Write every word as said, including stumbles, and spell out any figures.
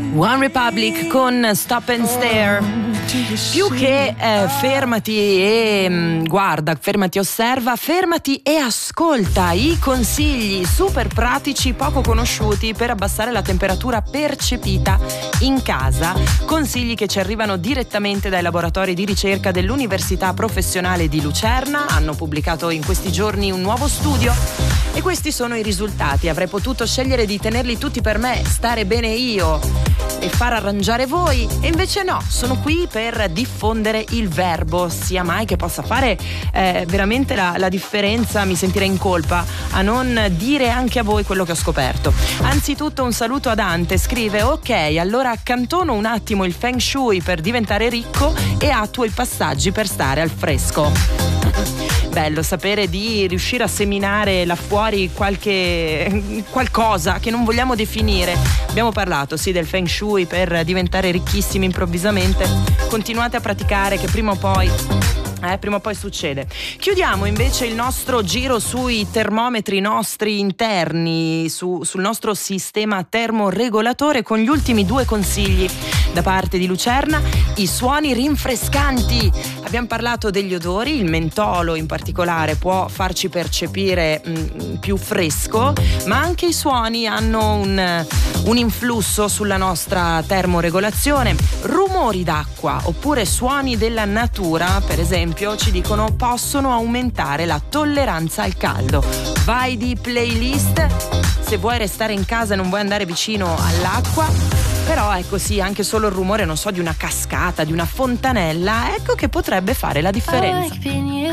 One Republic con Stop and Stare. Più che eh, fermati e mh, guarda, fermati e osserva, fermati e ascolta i consigli super pratici, poco conosciuti per abbassare la temperatura percepita in casa. Consigli che ci arrivano direttamente dai laboratori di ricerca dell'Università Professionale di Lucerna. Hanno pubblicato in questi giorni un nuovo studio e questi sono i risultati. Avrei potuto scegliere di tenerli tutti per me, stare bene io e far arrangiare voi, e invece no, sono qui per diffondere il verbo, sia mai che possa fare eh, veramente la, la differenza. Mi sentirei in colpa a non dire anche a voi quello che ho scoperto. Anzitutto un saluto a Dante, scrive: ok, allora accantono un attimo il feng shui per diventare ricco e attuo i passaggi per stare al fresco. Bello sapere di riuscire a seminare là fuori qualche qualcosa che non vogliamo definire. Abbiamo parlato sì del feng shui per diventare ricchissimi improvvisamente. Continuate a praticare che prima o poi Eh, prima o poi succede. Chiudiamo invece il nostro giro sui termometri nostri interni, su, sul nostro sistema termoregolatore, con gli ultimi due consigli da parte di Lucerna: i suoni rinfrescanti. Abbiamo parlato degli odori, il mentolo in particolare può farci percepire mh, più fresco, ma anche i suoni hanno un, un influsso sulla nostra termoregolazione. Rumori d'acqua oppure suoni della natura, per esempio, ci dicono possono aumentare la tolleranza al caldo. Vai di playlist se vuoi restare in casa e non vuoi andare vicino all'acqua. Però ecco sì, anche solo il rumore, non so, di una cascata, di una fontanella, ecco che potrebbe fare la differenza.